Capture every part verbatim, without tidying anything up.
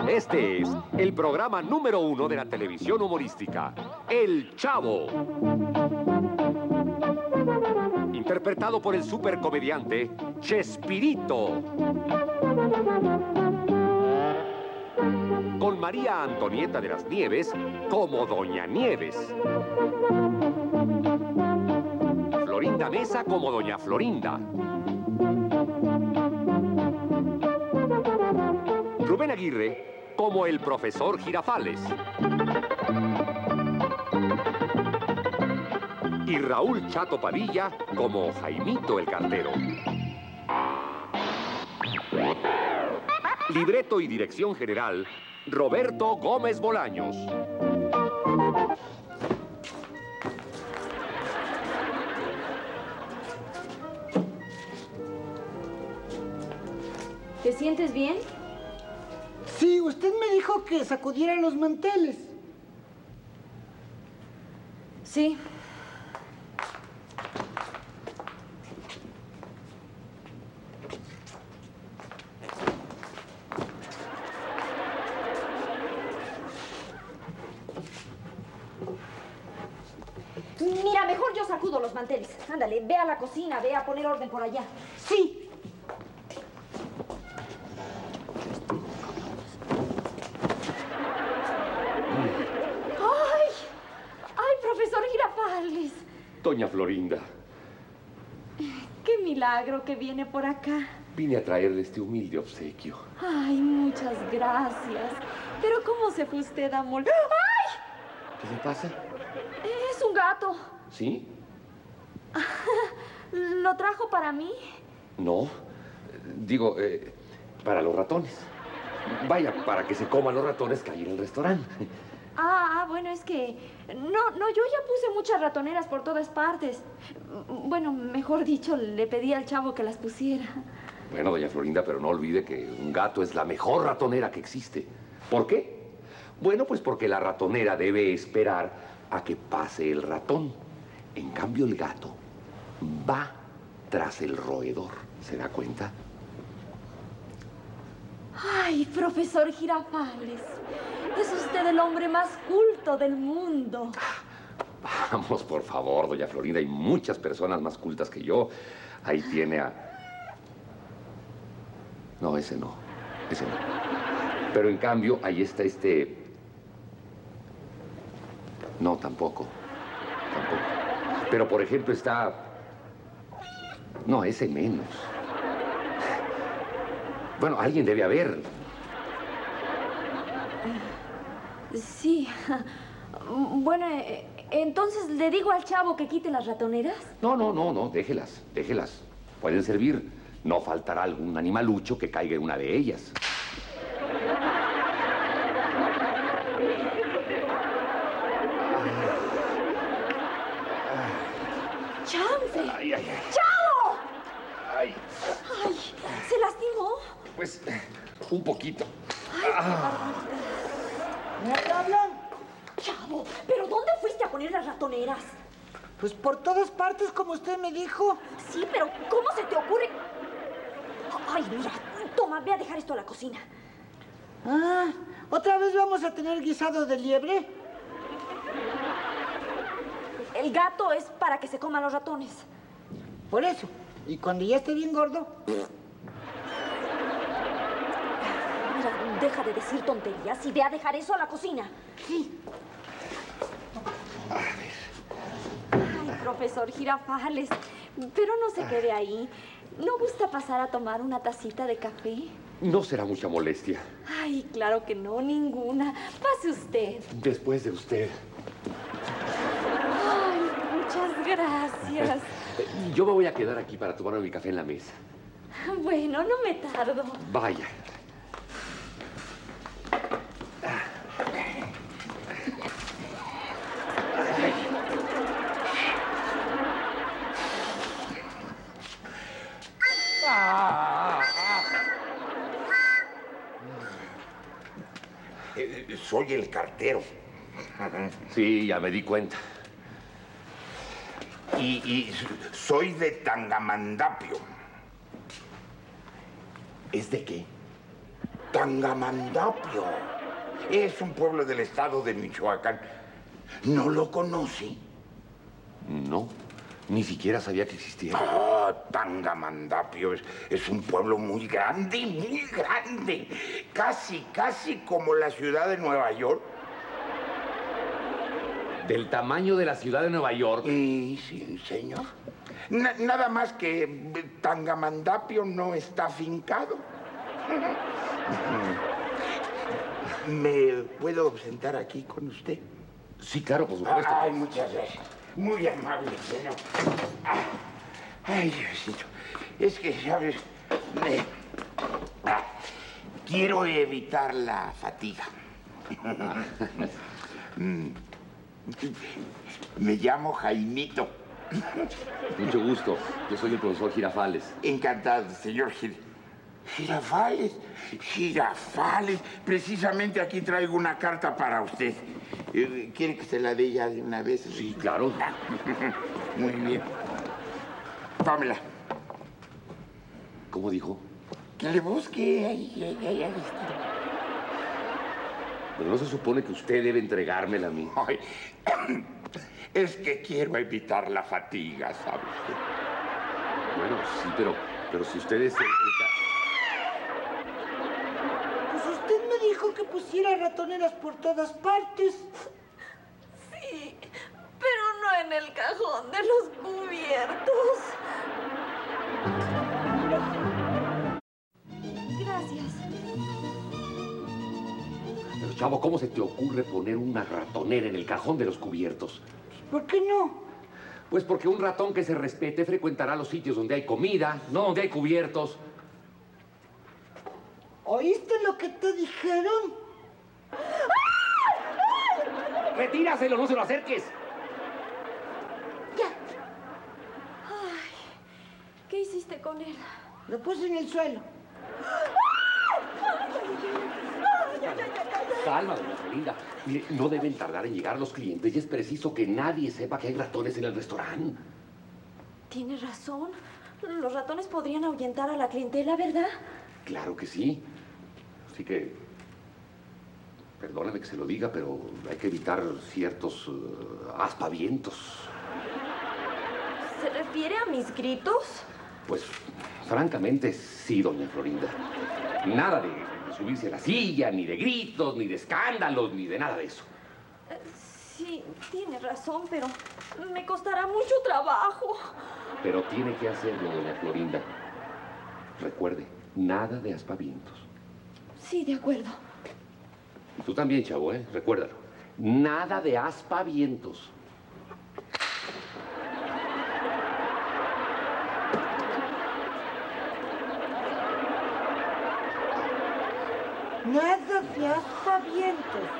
Este es el programa número uno de la televisión humorística, El Chavo. Interpretado por el supercomediante Chespirito. Con María Antonieta de las Nieves como Doña Nieves. Florinda Mesa como Doña Florinda. Rubén Aguirre como el profesor Girafales. Y Raúl Chato Padilla como Jaimito el Cartero. Libreto y dirección general, Roberto Gómez Bolaños. ¿Te sientes bien? Sí, usted me dijo que sacudiera los manteles. Sí. Mira, mejor yo sacudo los manteles. Ándale, ve a la cocina, ve a poner orden por allá. Sí. Doña Florinda. ¡Qué milagro que viene por acá! Vine a traerle este humilde obsequio. Ay, muchas gracias. Pero ¿cómo se fue usted, amor? ¡Ay! ¿Qué le pasa? Es un gato. ¿Sí? ¿Lo trajo para mí? No. Digo, eh, para los ratones. Vaya, para que se coman los ratones que hay en el restaurante. Ah, bueno, es que... No, no, yo ya puse muchas ratoneras por todas partes. Bueno, mejor dicho, le pedí al chavo que las pusiera. Bueno, doña Florinda, pero no olvide que un gato es la mejor ratonera que existe. ¿Por qué? Bueno, pues porque la ratonera debe esperar a que pase el ratón. En cambio, el gato va tras el roedor. ¿Se da cuenta? Ay, profesor Girafales. Es usted el hombre más culto del mundo. Vamos, por favor, doña Florinda. Hay muchas personas más cultas que yo. Ahí tiene a... No, ese no. Ese no. Pero en cambio, ahí está este... No, tampoco. Tampoco. Pero, por ejemplo, está... No, ese menos. Bueno, alguien debe haber. Sí. Bueno, entonces le digo al chavo que quite las ratoneras. No, no, no, no, déjelas, déjelas. Pueden servir. No faltará algún animalucho que caiga en una de ellas. ¡Chance! Ay, ay, ay. ¡Chavo! Ay. Ay, ¿se lastimó? Pues, un poquito. Ay, Ah. ¿Me hablan? Chavo, ¿pero dónde fuiste a poner las ratoneras? Pues por todas partes, como usted me dijo. Sí, pero ¿cómo se te ocurre? Ay, mira, toma, ve a dejar esto a la cocina. Ah, ¿otra vez vamos a tener guisado de liebre? El gato es para que se coman los ratones. Por eso. Y cuando ya esté bien gordo... Mira, deja de decir tonterías y ve a dejar eso a la cocina. Sí. Ay, profesor Girafales, pero no se quede ahí. ¿No gusta pasar a tomar una tacita de café? No será mucha molestia. Ay, claro que no, ninguna. Pase usted. Después de usted. Ay, muchas gracias. Yo me voy a quedar aquí para tomar mi café en la mesa. Bueno, no me tardo. Vaya. Eh, soy el cartero. Sí, ya me di cuenta. Y, y soy de Tangamandapio. ¿Es de qué? Tangamandapio. Es un pueblo del estado de Michoacán. ¿No lo conoce? No, ni siquiera sabía que existía. Ah, Tangamandapio es, es un pueblo muy grande, muy grande. Casi, casi como la ciudad de Nueva York. ¿Del tamaño de la ciudad de Nueva York? Y sí, señor. Na- nada más que Tangamandapio no está afincado. ¿Me puedo sentar aquí con usted? Sí, claro, por supuesto. Ay, muchas gracias. Muy amable, señor. Ay, Diosito. Es que, ¿sabes? Me- ah, quiero evitar la fatiga. Mm. Me llamo Jaimito. Mucho gusto. Yo soy el profesor Girafales. Encantado, señor Gir... Girafales. Girafales. Precisamente aquí traigo una carta para usted. Eh, ¿Quiere que se la dé ya de una vez? Sí, claro. Muy bien. Tómela. ¿Cómo dijo? Que le busque. Ahí, ahí, ahí, ahí está. Pero no se supone que usted debe entregármela a mí. Ay, es que quiero evitar la fatiga, ¿sabe usted? Bueno, sí, pero, pero si usted es el, el ca- Pues usted me dijo que pusiera ratoneras por todas partes. Sí, pero no en el cajón de los cubiertos. Gracias. Pero, chavo, ¿cómo se te ocurre poner una ratonera en el cajón de los cubiertos? ¿Por qué no? Pues porque un ratón que se respete frecuentará los sitios donde hay comida, no donde hay cubiertos. ¿Oíste lo que te dijeron? ¡Retíraselo, no se lo acerques! Ya, ¿Qué hiciste con él? lo puse en el suelo. Calma, doña Florinda. Mire, no deben tardar en llegar los clientes y es preciso que nadie sepa que hay ratones en el restaurante. Tienes razón. Los ratones podrían ahuyentar a la clientela, ¿verdad? Claro que sí. Así que, perdóname que se lo diga, pero hay que evitar ciertos uh, aspavientos. ¿Se refiere a mis gritos? Pues, francamente, sí, doña Florinda. Nada de, de subirse a la silla, ni de gritos, ni de escándalos, ni de nada de eso. Eh, Sí, tiene razón, pero me costará mucho trabajo. Pero tiene que hacerlo, doña Florinda. Recuerde, nada de aspavientos. Sí, de acuerdo. Y tú también, chavo, ¿eh? Recuérdalo. Nada de aspavientos. Nada de aspavientos.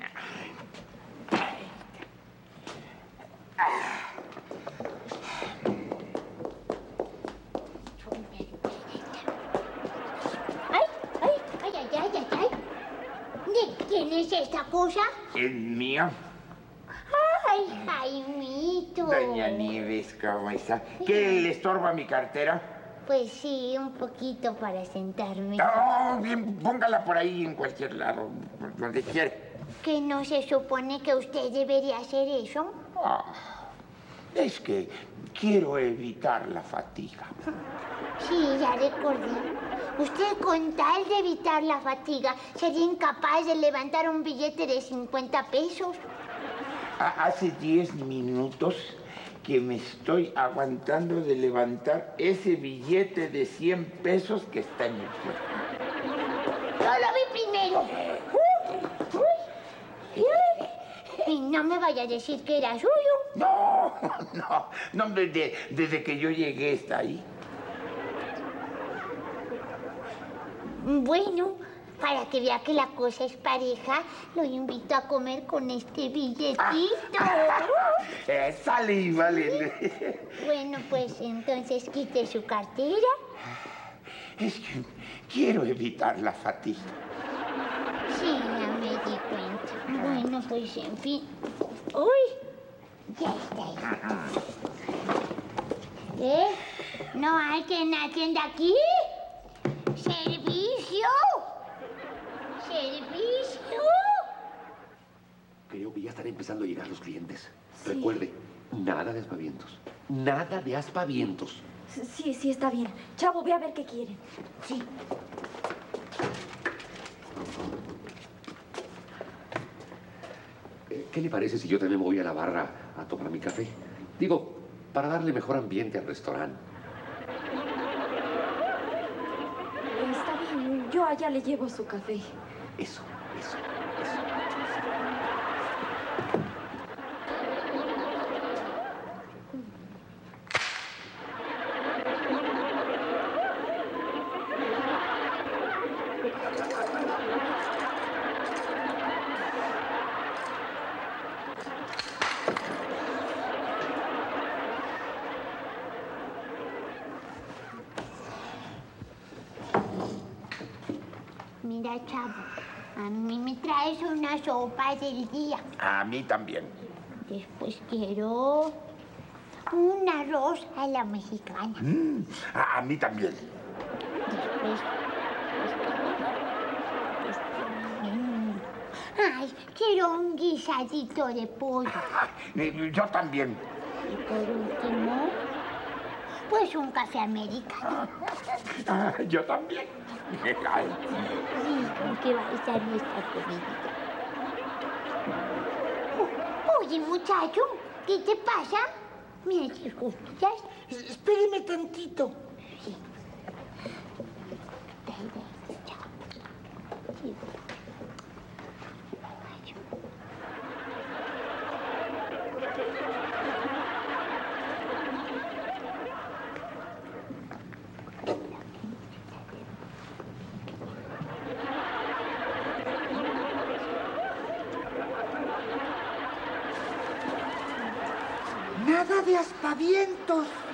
Ay, ay, ay, ay, ay, ay, ay. ¿De quién es esta cosa? ¿Es mío? Ay, Jaimito. Doña Nieves, ¿cómo está? ¿Qué le estorba mi cartera? Pues sí, un poquito para sentarme. Oh, bien, póngala por ahí en cualquier lado, por donde quiera. ¿Que no se supone que usted debería hacer eso? Ah, es que quiero evitar la fatiga. Sí, ya recordé. Usted, con tal de evitar la fatiga, sería incapaz de levantar un billete de cincuenta pesos. Ha- Hace diez minutos que me estoy aguantando de levantar ese billete de cien pesos que está en el suelo. ¡Yo lo vi primero! Uy, uy, uy. Y no me vaya a decir que era suyo. No, no, no, desde, desde que yo llegué está ahí. Bueno, para que vea que la cosa es pareja, lo invito a comer con este billetito. Eh, sale y vale. Bueno, pues entonces quite su cartera. Es que quiero evitar la fatiga. Sí, ya me di cuenta. Bueno, pues en fin. ¡Uy! Ya está ahí. ¿Eh? ¿No hay quien atienda aquí? ¿Servicio? Mire, ya están empezando a llegar los clientes. Sí. Recuerde, nada de aspavientos. Nada de aspavientos. Sí, sí, está bien. Chavo, ve a ver qué quieren. Sí. Eh, ¿Qué le parece si yo también me voy a la barra a tomar mi café? Digo, para darle mejor ambiente al restaurante. Está bien, yo allá le llevo su café. Eso, eso, eso. Mira, Chavo, a mí me traes una sopa del día. A mí también. Después quiero un arroz a la mexicana. Mm, a, a mí también. Después... Mm. Ay, quiero un guisadito de pollo. Eh, Yo también. Y por último, pues un café americano. Ah, Yo también. Ay, Sí, ¿con qué va a estar nuestra comida? Oye, muchacho, ¿qué te pasa? ¿Me haces cosquillas? Espéreme tantito. Sí. Dale, dale, chao. Sí. Nada de aspavientos.